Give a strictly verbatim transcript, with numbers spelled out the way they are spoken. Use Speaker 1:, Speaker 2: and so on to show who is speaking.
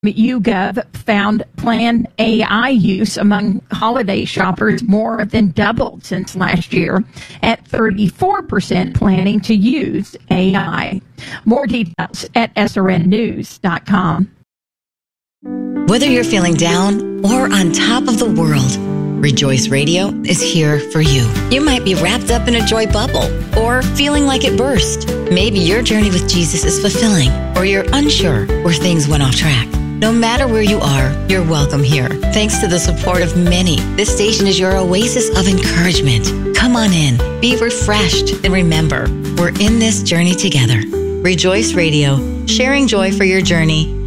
Speaker 1: YouGov found planned A I use among holiday shoppers more than doubled since last year, at thirty-four percent planning to use A I. More details at S R N news dot com.
Speaker 2: Whether you're feeling down or on top of the world, Rejoice Radio is here for you. You might be wrapped up in a joy bubble or feeling like it burst. Maybe your journey with Jesus is fulfilling, or you're unsure where things went off track. No matter where you are, you're welcome here. Thanks to the support of many, this station is your oasis of encouragement. Come on in, be refreshed, and remember, we're in this journey together. Rejoice Radio, sharing joy for your journey